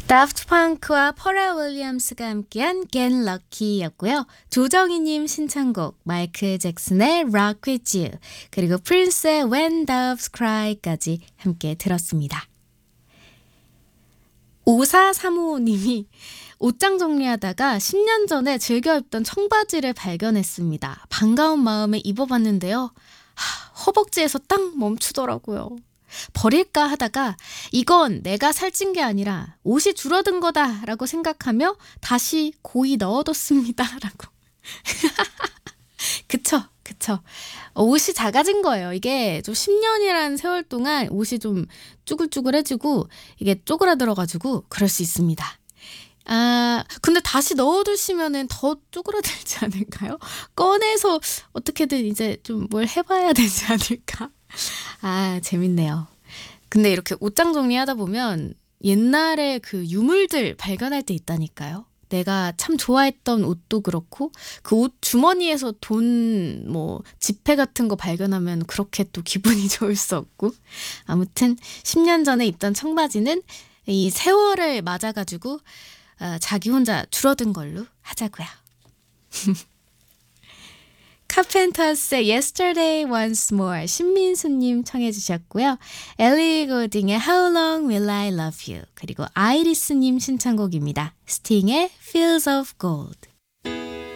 다프트 펑크와 퍼렐 윌리엄스가 함께한 Get Lucky였고요. 조정희님 신청곡 마이클 잭슨의 Rock With You 그리고 프린스의 When Doves Cry까지 함께 들었습니다. 5435님이 옷장 정리하다가 10년 전에 즐겨 입던 청바지를 발견했습니다. 반가운 마음에 입어봤는데요. 허벅지에서 딱 멈추더라고요. 버릴까 하다가 이건 내가 살찐 게 아니라 옷이 줄어든 거다라고 생각하며 다시 고이 넣어뒀습니다. 라고. 그쵸. 옷이 작아진 거예요. 이게 좀 10년이라는 세월 동안 옷이 좀 쭈글쭈글해지고 이게 쪼그라들어가지고 그럴 수 있습니다. 근데 다시 넣어두시면은 더 쪼그라들지 않을까요? 꺼내서 어떻게든 이제 좀 뭘 해봐야 되지 않을까? 재밌네요. 근데 이렇게 옷장 정리하다 보면 옛날에 그 유물들 발견할 때 있다니까요. 내가 참 좋아했던 옷도 그렇고 그 옷 주머니에서 돈 지폐 같은 거 발견하면 그렇게 또 기분이 좋을 수 없고 아무튼 10년 전에 입던 청바지는 이 세월을 맞아가지고 자기 혼자 줄어든 걸로 하자고요. 카펜터스의 Yesterday Once More 신민수님 청해 주셨고요. 엘리 고딩의 How Long Will I Love You 그리고 아이리스님 신청곡입니다. 스팅의 Fields of Gold.